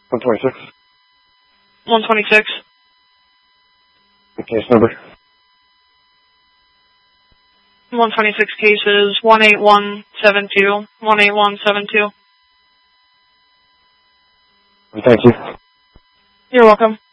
126. 126. The case number. 126 cases, 18172. 18172. Thank you. You're welcome.